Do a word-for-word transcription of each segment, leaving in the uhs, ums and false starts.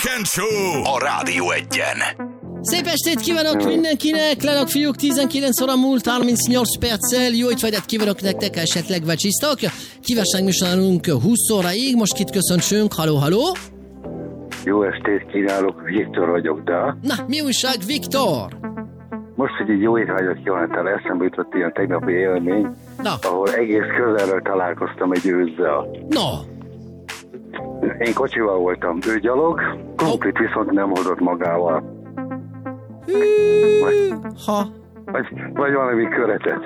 Weekend Show a Rádió Egyen. Szép estét kívánok mindenkinek, lánok fiúk, tizenkilenc óra múlt harmincnyolc perccel, jó étvágyat kívánok nektek, esetleg vacsisztok. Kívánság műsorunk húsz óraig, most kit köszöntsünk, haló, haló. Jó estét kívánok, Viktor vagyok, de... Na, mi újság, Viktor? Most, hogy egy jó étvágyat kívánatál, eszembe jutott ilyen tegnapi élmény, Na. ahol egész közelről találkoztam egy őzzel. No. Én kocsival voltam, ő gyalog, krumplit viszont nem hozott magával. Hű, ha. Vagy, vagy valami köretet.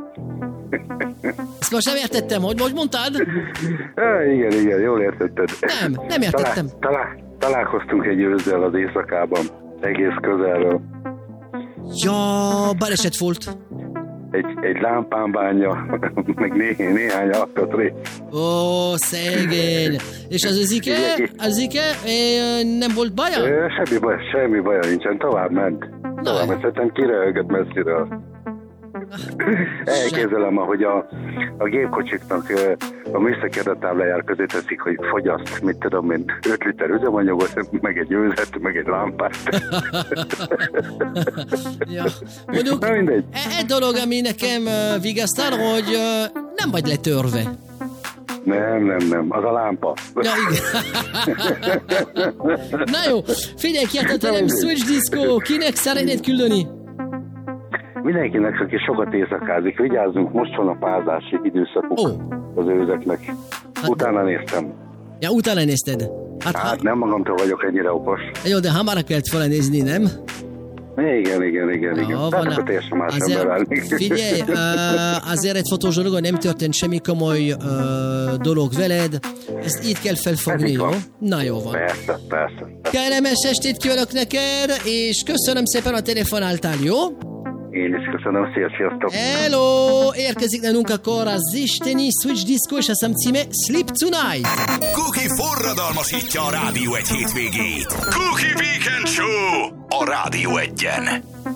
Ezt most nem értettem, hogy hogy mondtad? É, igen, igen, jól értetted. Nem, nem értettem. Talál, talál, találkoztunk egy őzzel az éjszakában, egész közelről. Ja, baleset volt. Egy, egy lámpánbánya, meg né, néhány alkatrész. Ó, szegény. És az özike, az özike nem volt baja? Ö, semmi baj, semmi baja nincsen, tovább ment. Tovább ment, szerintem kiröhögött messziről. Elképzelem, ahogy a, a gépkocsiknak a műszaki adatáblájára közé teszik, hogy fogyaszt, mit tudom én, öt liter üzemanyagot, meg egy őzet, meg egy lámpát. Ja. Mondjuk, na mindegy. egy dolog, ami nekem uh, vigasztal, hogy uh, nem vagy letörve. Nem, nem, nem, az a lámpa. Ja, igen. Na jó, figyelj ki, hát nem Switch Disco, kinek szeretnéd küldeni? Mindenkinek, aki sokat éjszakázik, vigyázzunk, most van a pázási időszakuk oh. az őzeknek. Hát, utána néztem. Ja, utána nézted. Hát, hát nem magamtól vagyok ennyire okos. Jó, de hamar kellett volna nézni, nem? Igen, igen, igen, igen. Ja, tehát akkor teljesen más ember válni. Figyelj, uh, azért egy fotós dolog, nem történt semmi komoly uh, dolog veled. Ezt így kell felfogni, jó? Na jó van. Persze, persze. Kellemes estét kívánok neked, és köszönöm szépen a telefonáltál, jó? Én is köszönöm, szia, sziasztok! Hello! Érkezik nálunk akkor az isteni Switch Disco, és a szám címe Sleep Tonight! Cookie forradalmasítja a Rádió egy hétvégét. Cookie Weekend Show a Rádió Egyen.